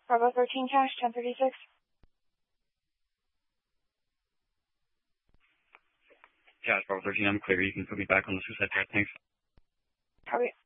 Bravo 13 cash, 1036. Cash, Bravo 13, I'm clear. You can put me back on the suicide path. Thanks. Copy.